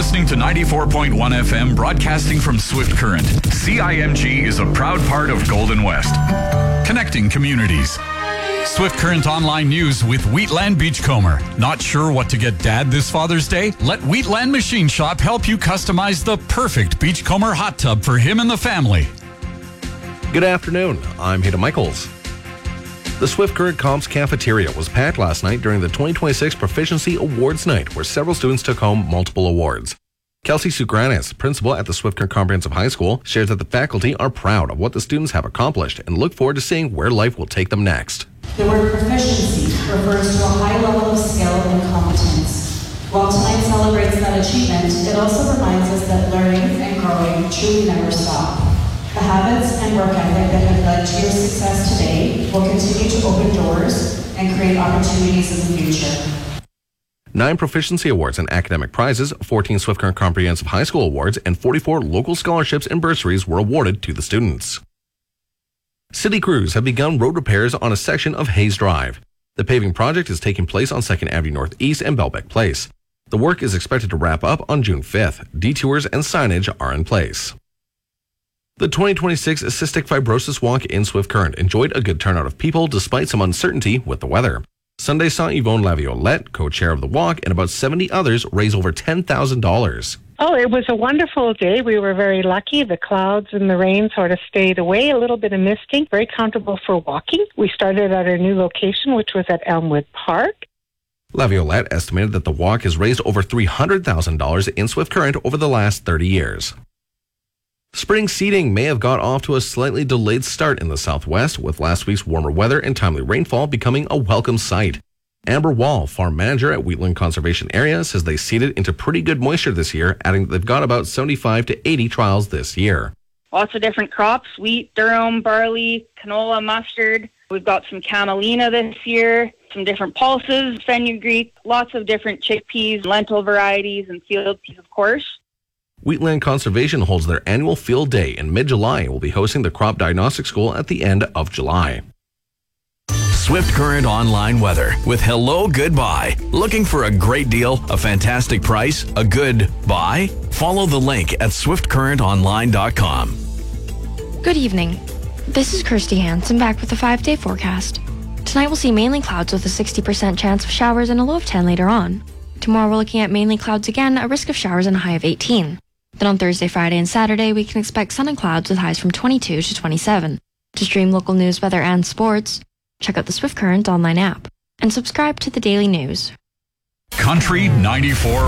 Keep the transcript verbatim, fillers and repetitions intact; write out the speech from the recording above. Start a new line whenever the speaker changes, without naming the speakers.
listening to ninety-four point one F M, broadcasting from Swift Current. C I M G is a proud part of Golden West, connecting communities. Swift Current Online News with Wheatland Beachcomber. Not sure what to get Dad this Father's Day? Let Wheatland Machine Shop help you customize the perfect Beachcomber hot tub for him and the family.
Good afternoon. I'm Hayden Michaels. The Swift Current Comps cafeteria was packed last night during the twenty twenty-six Proficiency Awards Night, where several students took home multiple awards. Kelsey Sugranis, principal at the Swift Current Comprehensive High School, shares that the faculty are proud of what the students have accomplished and look forward to seeing where life will take them next.
The word proficiency refers to a high level of skill and competence. While tonight celebrates that achievement, it also reminds us that learning and growing truly never stop. The habits and work ethic that have led to your success today will continue to open doors and create opportunities in the future.
Nine proficiency awards and academic prizes, fourteen Swift Current Comprehensive High School awards, and forty-four local scholarships and bursaries were awarded to the students. City crews have begun road repairs on a section of Hayes Drive. The paving project is taking place on second Avenue Northeast and Belbeck Place. The work is expected to wrap up on June fifth. Detours and signage are in place. The twenty twenty-six Cystic Fibrosis Walk in Swift Current enjoyed a good turnout of people despite some uncertainty with the weather. Sunday saw Yvonne Laviolette, co-chair of the walk, and about seventy others raise over ten thousand dollars.
Oh, it was a wonderful day. We were very lucky. The clouds and the rain sort of stayed away, a little bit of misting, very comfortable for walking. We started at our new location, which was at Elmwood Park.
Laviolette estimated that the walk has raised over three hundred thousand dollars in Swift Current over the last thirty years. Spring seeding may have got off to a slightly delayed start in the southwest, with last week's warmer weather and timely rainfall becoming a welcome sight. Amber Wall, farm manager at Wheatland Conservation Area, says they seeded into pretty good moisture this year, adding that they've got about seventy-five to eighty trials this year.
Lots of different crops: wheat, durum, barley, canola, mustard. We've got some camelina this year, some different pulses, fenugreek, lots of different chickpeas, lentil varieties, and field peas, of course.
Wheatland Conservation holds their annual field day in mid-July and will be hosting the Crop Diagnostic School at the end of July.
Swift Current Online Weather with Hello Goodbye. Looking for a great deal, a fantastic price, a good buy? Follow the link at swift current online dot com.
Good evening. This is Kirsty Hansen back with a five-day forecast. Tonight we'll see mainly clouds with a sixty percent chance of showers and a low of ten later on. Tomorrow we're looking at mainly clouds again, a risk of showers and a high of eighteen. Then on Thursday, Friday, and Saturday, we can expect sun and clouds with highs from twenty-two to twenty-seven. To stream local news, weather, and sports, check out the Swift Current online app and subscribe to the Daily News.
Country ninety-four